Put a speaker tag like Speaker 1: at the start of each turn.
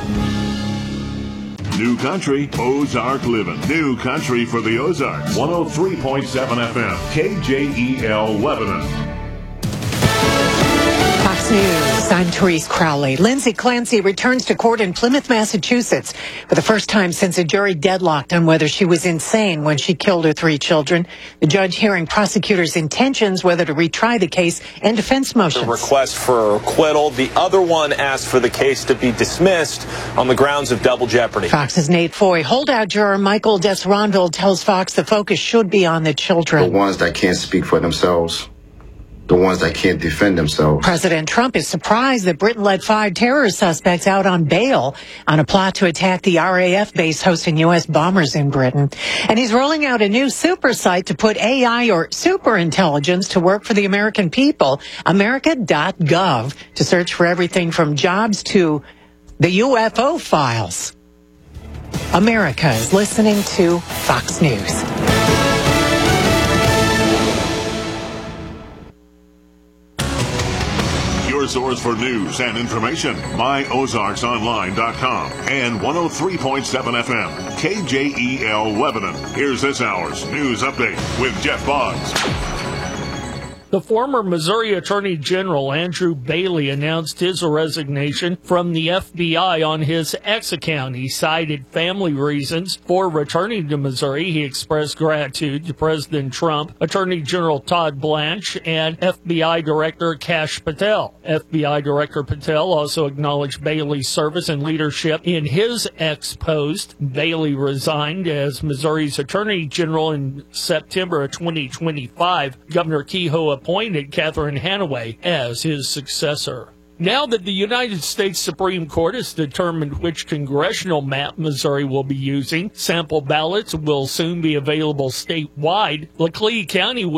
Speaker 1: New country, Ozark living. New country for the Ozarks. 103.7 FM, KJEL Lebanon.
Speaker 2: Fox News, I'm Therese Crowley. Lindsay Clancy returns to court in Plymouth, Massachusetts for the first time since a jury deadlocked on whether she was insane when she killed her 3 children. The judge hearing prosecutors' intentions whether to retry the case and defense motions.
Speaker 3: The request for acquittal. The other one asked for the case to be dismissed on the grounds of double jeopardy.
Speaker 2: Fox's Nate Foy. Holdout juror Michael Desronville tells Fox the focus should be on the children.
Speaker 4: The ones that can't speak for themselves. The ones that can't defend themselves.
Speaker 2: President Trump is surprised that Britain let 5 terror suspects out on bail on a plot to attack the RAF base hosting U.S. bombers in Britain. And he's rolling out a new super site to put AI or super intelligence to work for the American people, America.gov, to search for everything from jobs to the UFO files. America is listening to Fox News.
Speaker 1: Your source for news and information, myozarksonline.com and 103.7 FM, KJEL Lebanon. Here's this hour's news update with Jeff Boggs.
Speaker 5: The former Missouri Attorney General Andrew Bailey announced his resignation from the FBI on his X account. He cited family reasons for returning to Missouri. He expressed gratitude to President Trump, Attorney General Todd Blanche, and FBI Director Kash Patel. FBI Director Patel also acknowledged Bailey's service and leadership in his X post. Bailey resigned as Missouri's Attorney General in September of 2025. Governor Kehoe appointed Catherine Hanaway as his successor. Now that the United States Supreme Court has determined which congressional map Missouri will be using, sample ballots will soon be available statewide. Laclede County